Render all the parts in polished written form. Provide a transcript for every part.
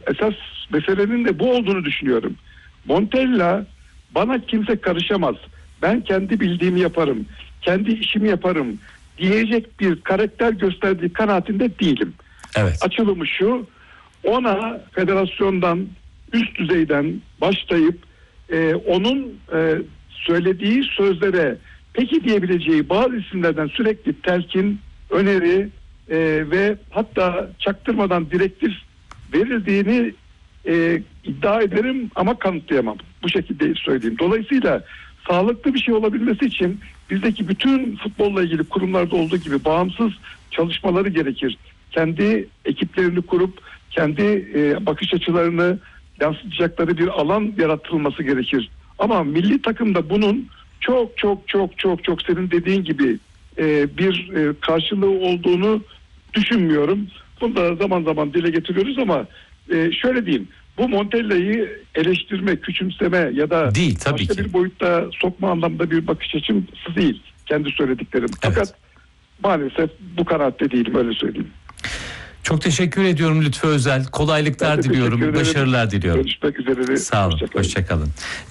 esas meselenin de bu olduğunu düşünüyorum. Montella, bana kimse karışamaz, ben kendi bildiğimi yaparım, kendi işimi yaparım diyecek bir karakter gösterdiği kanaatinde değilim. Evet. Açılımı şu: ona federasyondan, üst düzeyden başlayıp onun söylediği sözlere peki diyebileceği bazı isimlerden sürekli telkin, öneri ve hatta çaktırmadan direktif verildiğini iddia ederim ama kanıtlayamam. Bu şekilde söyleyeyim. Dolayısıyla sağlıklı bir şey olabilmesi için bizdeki bütün futbolla ilgili kurumlarda olduğu gibi bağımsız çalışmaları gerekir. Kendi ekiplerini kurup kendi bakış açılarını yansıtacakları bir alan yaratılması gerekir. Ama milli takımda bunun çok senin dediğin gibi bir karşılığı olduğunu düşünmüyorum. Bunu da zaman zaman dile getiriyoruz ama şöyle diyeyim, bu Montella'yı eleştirme, küçümseme ya da değil, başka bir boyutta sokma anlamda bir bakış açım değil kendi söylediklerim. Evet. Fakat maalesef bu kanaatte değilim, öyle söyleyeyim. Çok teşekkür ediyorum Lütfü Özel. Kolaylıklar diliyorum, başarılar diliyorum. Görüşmek üzere. Sağ olun, hoşçakalın.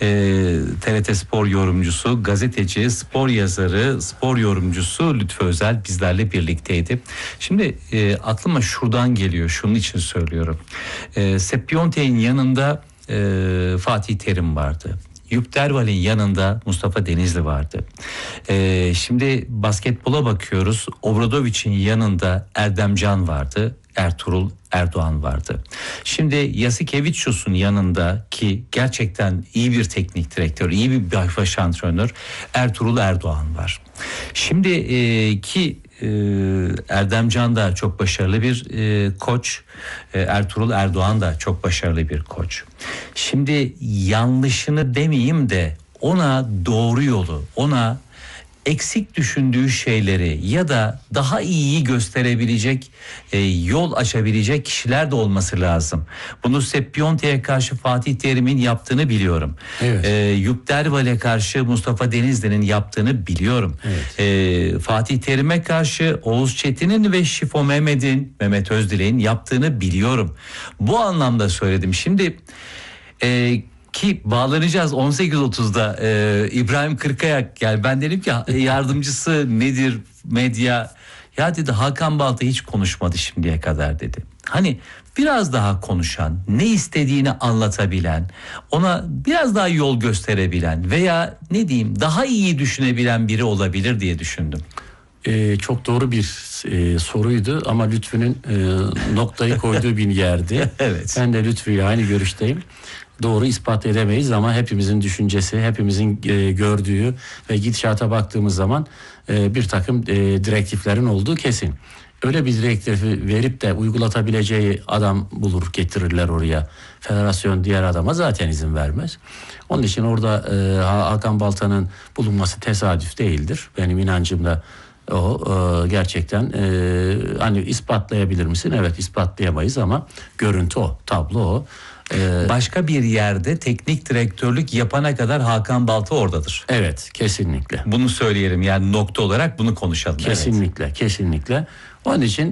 TRT Spor yorumcusu, gazeteci, spor yazarı, spor yorumcusu Lütfü Özel bizlerle birlikteydi. Şimdi aklıma şuradan geliyor, şunun için söylüyorum. Sepp Piontek'in yanında Fatih Terim vardı. Jupp Derwal'in yanında Mustafa Denizli vardı. Şimdi basketbola bakıyoruz. Obradovic'in yanında Erdem Can vardı. Ertuğrul Erdoğan vardı. Şimdi Yasikevicius'un yanında, ki gerçekten iyi bir teknik direktör, iyi bir baş antrenör, Ertuğrul Erdoğan var. Şimdi ki Erdem Can da çok başarılı bir koç. Ertuğrul Erdoğan da çok başarılı bir koç. Şimdi yanlışını demeyeyim de ona doğru yolu, ona eksik düşündüğü şeyleri ya da daha iyiyi gösterebilecek, yol açabilecek kişiler de olması lazım. Bunu Sepp Piontek'e karşı Fatih Terim'in yaptığını biliyorum. Evet. Jupp Derwal'e karşı Mustafa Denizli'nin yaptığını biliyorum. Evet. Fatih Terim'e karşı Oğuz Çetin'in ve Şifo Mehmet Özdilek'in yaptığını biliyorum. Bu anlamda söyledim. Şimdi ki bağlanacağız 18.30'da İbrahim Kırkayak, yani ben dedim ki yardımcısı nedir medya, ya dedi Hakan Balta hiç konuşmadı şimdiye kadar dedi. Hani biraz daha konuşan, ne istediğini anlatabilen, ona biraz daha yol gösterebilen veya ne diyeyim daha iyi düşünebilen biri olabilir diye düşündüm. Çok doğru bir soruydu ama Lütfü'nün noktayı koyduğu bir yerdi. Evet. Ben de Lütfü'yle aynı görüşteyim. Doğru ispat edemeyiz ama hepimizin düşüncesi, hepimizin gördüğü ve gidişata baktığımız zaman bir takım direktiflerin olduğu kesin. Öyle bir direktifi verip de uygulatabileceği adam bulur, getirirler oraya. Federasyon diğer adama zaten izin vermez. Onun için orada Hakan Balta'nın bulunması tesadüf değildir. Benim inancım da o. Gerçekten hani ispatlayabilir misin? Evet, ispatlayamayız ama görüntü o, tablo o. Başka bir yerde teknik direktörlük yapana kadar Hakan Balta oradadır. Evet, kesinlikle. Bunu söyleyelim, yani nokta olarak bunu konuşalım. Kesinlikle, evet. Kesinlikle. Onun için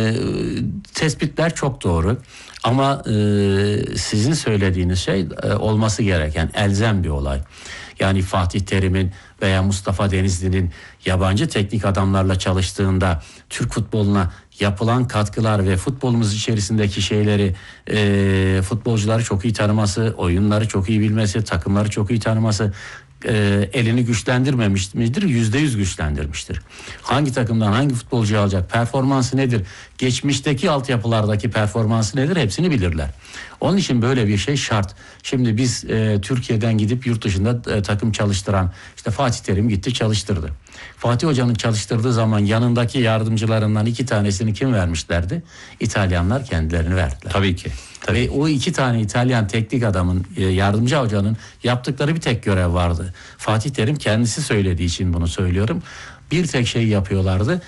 tespitler çok doğru. Ama sizin söylediğiniz şey olması gereken elzem bir olay. Yani Fatih Terim'in veya Mustafa Denizli'nin yabancı teknik adamlarla çalıştığında Türk futboluna yapılan katkılar ve futbolumuz içerisindeki şeyleri, futbolcuları çok iyi tanıması, oyunları çok iyi bilmesi, takımları çok iyi tanıması elini güçlendirmemiş midir? %100 güçlendirmiştir. Hangi takımdan hangi futbolcuyu alacak, performansı nedir, geçmişteki altyapılardaki performansı nedir, hepsini bilirler. Onun için böyle bir şey şart. Şimdi biz Türkiye'den gidip yurt dışında takım çalıştıran, işte Fatih Terim gitti çalıştırdı. Fatih Hoca'nın çalıştırdığı zaman yanındaki yardımcılarından 2 tanesini kim vermişlerdi? İtalyanlar kendilerini verdiler. Tabii ki. Tabii. Ve o 2 tane İtalyan teknik adamın, yardımcı hocanın yaptıkları bir tek görev vardı. Fatih Terim kendisi söylediği için bunu söylüyorum. Bir tek şey yapıyorlardı.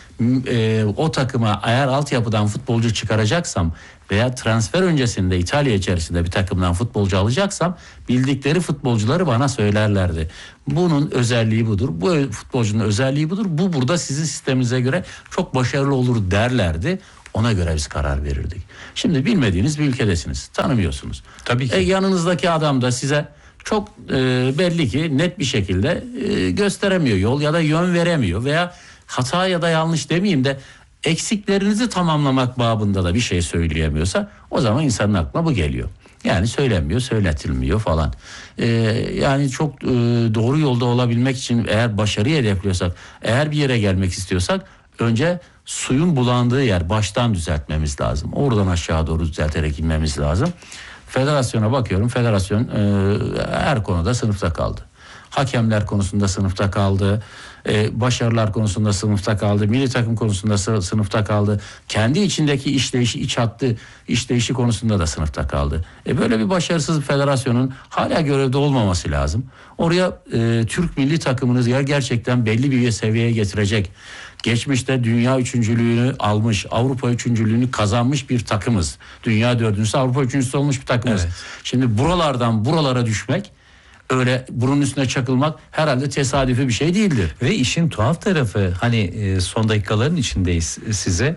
O takıma eğer altyapıdan futbolcu çıkaracaksam veya transfer öncesinde İtalya içerisinde bir takımdan futbolcu alacaksam bildikleri futbolcuları bana söylerlerdi. Bunun özelliği budur. Bu futbolcunun özelliği budur. Bu burada sizin sisteminize göre çok başarılı olur derlerdi. Ona göre biz karar verirdik. Şimdi bilmediğiniz bir ülkedesiniz. Tanımıyorsunuz. Tabii ki. Yanınızdaki adam da size çok belli ki net bir şekilde gösteremiyor yol ya da yön veremiyor veya hata ya da yanlış demeyeyim de eksiklerinizi tamamlamak babında da bir şey söyleyemiyorsa o zaman insanın aklına bu geliyor. Yani söylenmiyor, söyletilmiyor falan. Yani çok doğru yolda olabilmek için eğer başarıyı hedefliyorsak, eğer bir yere gelmek istiyorsak önce suyun bulandığı yer baştan düzeltmemiz lazım. Oradan aşağı doğru düzelterek inmemiz lazım. Federasyona bakıyorum. Federasyon her konuda sınıfta kaldı. Hakemler konusunda sınıfta kaldı. Başarılar konusunda sınıfta kaldı. Milli takım konusunda sınıfta kaldı. Kendi içindeki işleyişi, iç hattı işleyişi konusunda da sınıfta kaldı. Böyle bir başarısız federasyonun hala görevde olmaması lazım. Oraya Türk milli takımını gerçekten belli bir seviyeye getirecek. Geçmişte dünya üçüncülüğünü almış, Avrupa üçüncülüğünü kazanmış bir takımız. Dünya dördüncüsü, Avrupa üçüncüsü olmuş bir takımız. Evet. Şimdi buralardan buralara düşmek, öyle burun üstüne çakılmak herhalde tesadüfi bir şey değildir. Ve işin tuhaf tarafı hani son dakikaların içindeyiz size.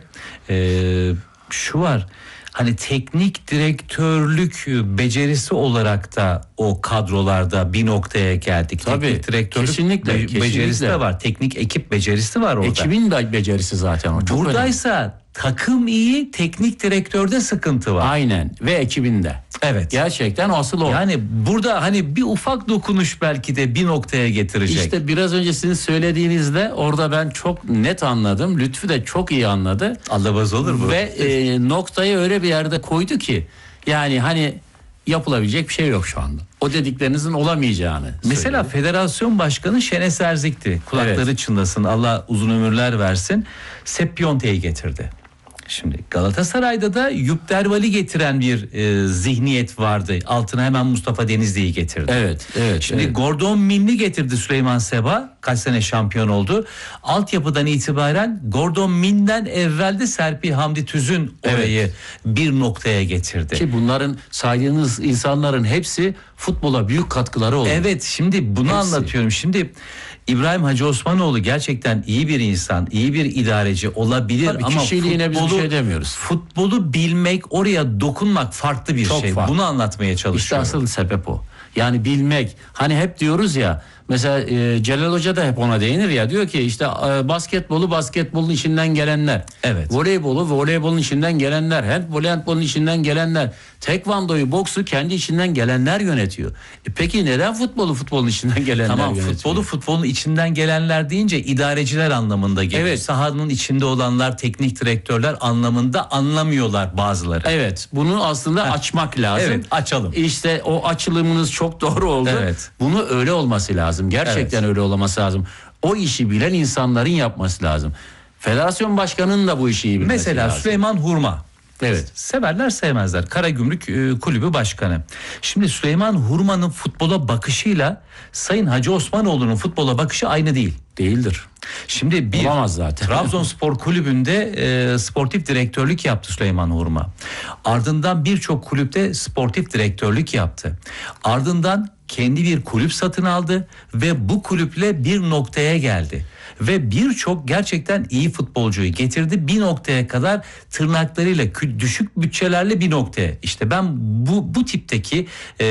Şu var. Hani teknik direktörlük becerisi olarak da o kadrolarda bir noktaya geldik. Tabii, teknik direktörlük kesinlikle. Becerisi de var. Teknik ekip becerisi var orada. Ekibin de becerisi zaten o. Çok buradaysa önemli. Takım iyi, teknik direktörde sıkıntı var. Aynen ve ekibinde. Evet. Gerçekten asıl o. Yani burada hani bir ufak dokunuş belki de bir noktaya getirecek. İşte biraz önce sizin söylediğinizde orada ben çok net anladım. Lütfü de çok iyi anladı. Allabaz olur bu. Ve noktayı öyle bir yerde koydu ki yani hani yapılabilecek bir şey yok şu anda. O dediklerinizin olamayacağını Mesela söyledi. Federasyon Başkanı Şenes Erzik'ti. Kulakları çınlasın, Allah uzun ömürler versin. Sepp Piontek'i getirdi. Şimdi Galatasaray'da da Yup Derval'i getiren bir zihniyet vardı. Altına hemen Mustafa Denizli'yi getirdi. Evet. Şimdi Gordon Minni getirdi Süleyman Seba. Kaç sene şampiyon oldu. Altyapıdan itibaren Gordon Min'den evvelde Serpil Hamdi Tüz'ün orayı bir noktaya getirdi. Ki bunların saydığınız insanların hepsi futbola büyük katkıları oldu. Evet, şimdi bunu anlatıyorum. Şimdi İbrahim Hacı Osmanoğlu gerçekten iyi bir insan, iyi bir idareci olabilir. Tabii, ama kişiliğine biz bir şey demiyoruz. Futbolu bilmek, oraya dokunmak farklı bir çok şey. Farklı. Bunu anlatmaya çalışıyorum. İşte asıl sebep o. Yani bilmek. Hani hep diyoruz ya, mesela Celal Hoca da hep ona değinir ya, diyor ki işte basketbolun içinden gelenler. Evet. Voleybolun içinden gelenler. Handbolun içinden gelenler. Tekvandoyu, boksu kendi içinden gelenler yönetiyor. Peki neden futbolun içinden gelenler yönetiyor? Tamam, futbolun içinden gelenler deyince idareciler anlamında geliyor. Evet. Sahanın içinde olanlar, teknik direktörler anlamında anlamıyorlar bazıları. Evet, bunu aslında açmak lazım. Evet, açalım. İşte o açılımınız çok doğru oldu. Evet. Bunu öyle olması lazım. Gerçekten öyle olması lazım. O işi bilen insanların yapması lazım. Federasyon başkanının da bu işi iyi bilmesi Mesela lazım. Süleyman Hurma. Evet. Severler sevmezler. Karagümrük Kulübü Başkanı. Şimdi Süleyman Hurma'nın futbola bakışıyla Sayın Hacı Osmanoğlu'nun futbola bakışı aynı değil. Değildir. Şimdi bir olamaz zaten. Trabzonspor Kulübü'nde sportif direktörlük yaptı Süleyman Hurma. Ardından birçok kulüpte sportif direktörlük yaptı. Ardından kendi bir kulüp satın aldı ve bu kulüple bir noktaya geldi. Ve birçok gerçekten iyi futbolcuyu getirdi. Bir noktaya kadar tırnaklarıyla düşük bütçelerle bir noktaya. İşte ben bu tipteki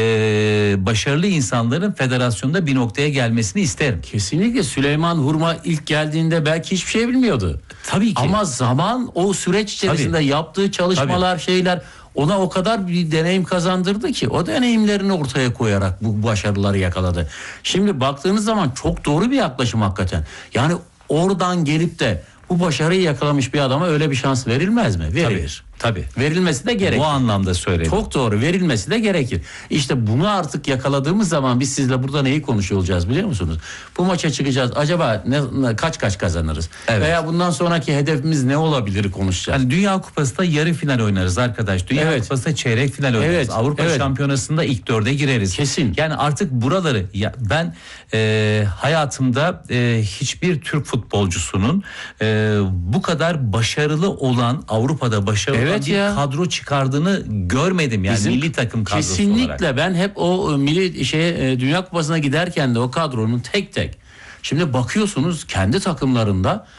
başarılı insanların federasyonda bir noktaya gelmesini isterim. Kesinlikle. Süleyman Hurma ilk geldiğinde belki hiçbir şey bilmiyordu. Tabii ki. Ama zaman, o süreç içerisinde yaptığı çalışmalar, şeyler ona o kadar bir deneyim kazandırdı ki o deneyimlerini ortaya koyarak bu başarıları yakaladı. Şimdi baktığınız zaman çok doğru bir yaklaşım hakikaten. Yani oradan gelip de bu başarıyı yakalamış bir adama öyle bir şans verilmez mi? Verilir. Tabii. Verilmesi de gerekir. Bu anlamda söyledim. Çok doğru, verilmesi de gerekir. İşte bunu artık yakaladığımız zaman biz sizle burada neyi konuşuyor olacağız biliyor musunuz? Bu maça çıkacağız. Acaba kaç kazanırız? Evet. Veya bundan sonraki hedefimiz ne olabilir konuşacağız. Yani Dünya Kupası'nda yarı final oynarız arkadaş. Dünya Kupası'nda çeyrek final oynarız. Evet. Avrupa Şampiyonası'nda ilk 4'e gireriz. Kesin. Yani artık buraları ben hayatımda hiçbir Türk futbolcusunun bu kadar başarılı olan, Avrupa'da başarılı olan bir kadro çıkardığını görmedim. Yani milli takım kadrosu kesinlikle olarak. Ben hep o milli Dünya Kupası'na giderken de o kadronun tek tek. Şimdi bakıyorsunuz kendi takımlarında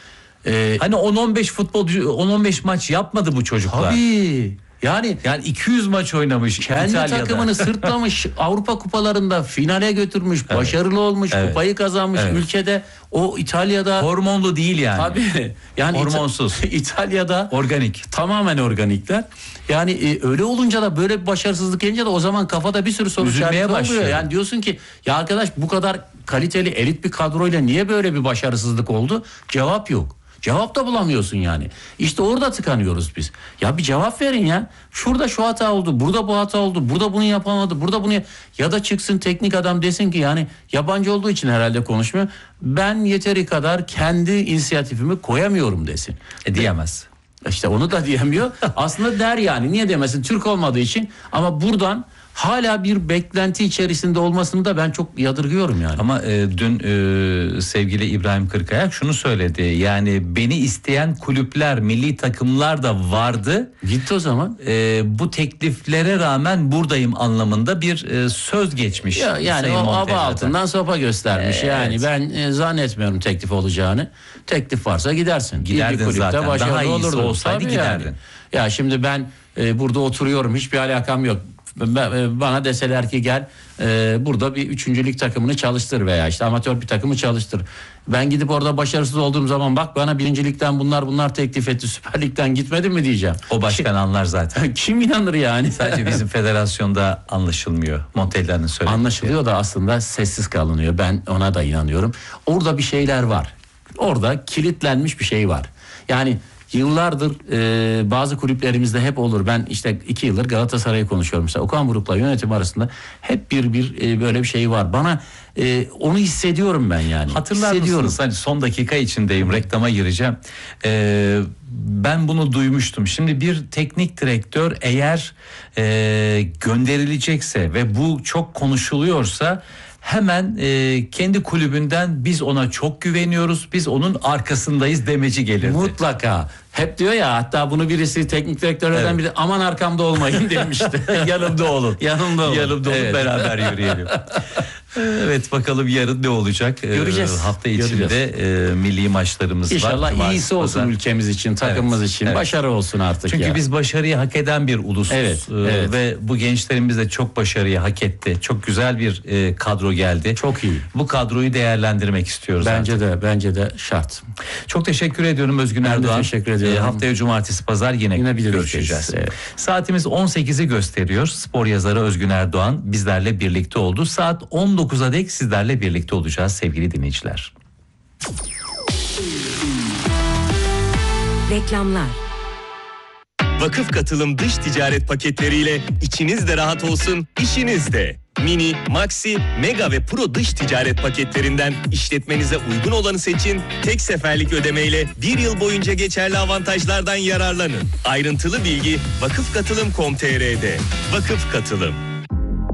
Hani 10-15 futbolcu 10-15 maç yapmadı bu çocuklar. Tabii. Yani 200 maç oynamış kendi İtalya'da. takımını sırtlamış, Avrupa kupalarında finale götürmüş, başarılı olmuş, kupayı kazanmış ülkede. O İtalya'da Hormonlu değil yani. tabii. Yani hormonsuz. İtalya'da Organik. tamamen organikler. Yani öyle olunca da böyle bir başarısızlık gelince de o zaman kafada bir sürü soru Üzülmeye işareti oluyor. başlıyor. Yani diyorsun ki ya arkadaş bu kadar kaliteli elit bir kadroyla niye böyle bir başarısızlık oldu? Cevap yok. Cevap da bulamıyorsun yani. İşte orada tıkanıyoruz biz. Ya bir cevap verin ya. Şurada şu hata oldu, burada bu hata oldu, burada bunu yapamadı, burada bunu ya da çıksın teknik adam desin ki yani yabancı olduğu için herhalde konuşmuyor. Ben yeteri kadar kendi inisiyatifimi koyamıyorum desin. Diyemez. İşte onu da diyemiyor. Aslında der yani. Niye demesin? Türk olmadığı için. Ama buradan hala bir beklenti içerisinde olmasını da ben çok yadırgıyorum yani. Ama dün sevgili İbrahim Kırkayak şunu söyledi. Yani beni isteyen kulüpler, milli takımlar da vardı. Gitti o zaman. Bu tekliflere rağmen buradayım anlamında bir söz geçmiş. Yani Sayın o aba Montella'dan. altından sopa göstermiş. Evet. Yani ben zannetmiyorum teklif olacağını. Teklif varsa gidersin. Giderdin Bir kulüpte zaten. başarılı Daha iyisi olurdun. olsaydı Tabii giderdin. yani. Ya şimdi ben burada oturuyorum. Hiçbir alakam yok. Bana deseler ki gel burada bir 3. lig takımını çalıştır veya işte amatör bir takımı çalıştır. Ben gidip orada başarısız olduğum zaman bak bana 1. ligden bunlar teklif etti, Süper Lig'den gitmedin mi diyeceğim. O başkan anlar zaten. Kim inanır yani? Sadece bizim federasyonda anlaşılmıyor. Montella'nın söylediği. Anlaşılıyor da aslında sessiz kalınıyor. Ben ona da inanıyorum. Orada bir şeyler var. Orada kilitlenmiş bir şey var. Yani yıllardır bazı kulüplerimizde hep olur. Ben işte 2 yıldır Galatasaray'ı konuşuyorum. Mesela Okan Buruk'la yönetim arasında hep böyle bir şey var. Bana onu hissediyorum ben yani. Hatırlar mısınız? Hani son dakika içindeyim. Reklama gireceğim. Ben bunu duymuştum. Şimdi bir teknik direktör eğer gönderilecekse ve bu çok konuşuluyorsa hemen kendi kulübünden biz ona çok güveniyoruz, biz onun arkasındayız demeci gelirdi. Mutlaka. Hep diyor ya, hatta bunu birisi teknik direktörlerden biri aman arkamda olmayın demişti. Yanımda olun. Yanımda olun. Yanımda olun, Evet. beraber yürüyelim. Evet, bakalım yarın ne olacak? Göreceğiz. Hafta içinde milli maçlarımız var. İnşallah Cumartesi, iyisi olsun pazar. ülkemiz için, takımımız için. evet. Başarı olsun artık. Çünkü ya. biz başarıyı hak eden bir ulusuz. Evet, evet. Ve bu gençlerimiz de çok başarıyı hak etti. Çok güzel bir kadro geldi. Çok iyi. Bu kadroyu değerlendirmek istiyoruz. Bence de şart. Çok teşekkür ediyorum Özgün Ben de Erdoğan. teşekkür ediyorum. Haftaya cumartesi pazar yine birlikteyiz. görüşeceğiz. Evet. Saatimiz 18'i gösteriyor. Spor yazarı Özgün Erdoğan bizlerle birlikte oldu. Saat 19'a dek sizlerle birlikte olacağız sevgili dinleyiciler. Reklamlar. Vakıf Katılım dış ticaret paketleriyle içiniz de rahat olsun, işiniz de. Mini, Maxi, Mega ve Pro dış ticaret paketlerinden işletmenize uygun olanı seçin. Tek seferlik ödemeyle 1 yıl boyunca geçerli avantajlardan yararlanın. Ayrıntılı bilgi vakıfkatılım.com.tr'de. Vakıf Katılım.